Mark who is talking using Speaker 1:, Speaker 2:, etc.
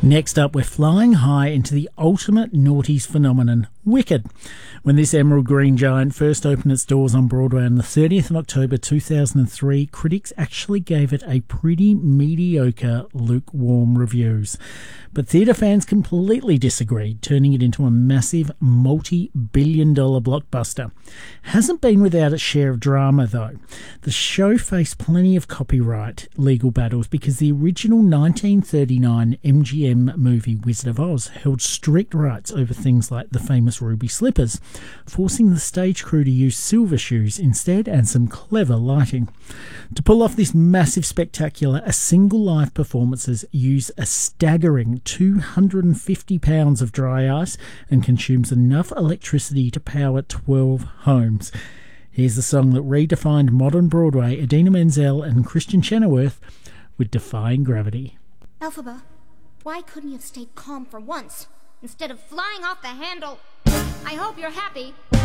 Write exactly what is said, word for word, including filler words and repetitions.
Speaker 1: Next up, we're flying high into the ultimate noughties phenomenon, Wicked. When this emerald green giant first opened its doors on Broadway on the thirtieth of October two thousand three, critics actually gave it a pretty mediocre, lukewarm reviews. But theatre fans completely disagreed, turning it into a massive multi-billion dollar blockbuster. Hasn't been without its share of drama, though. The show faced plenty of copyright legal battles because the original nineteen thirty-nine M G M movie Wizard of Oz held strict rights over things like the famous ruby slippers, forcing the stage crew to use silver shoes instead and some clever lighting. To pull off this massive spectacular, a single live performances use a staggering two hundred fifty pounds of dry ice and consumes enough electricity to power twelve homes. Here's the song that redefined modern Broadway, Idina Menzel and Christian Chenoweth with Defying Gravity.
Speaker 2: Elphaba, why couldn't you have stayed calm for once, instead of flying off the handle? I hope you're happy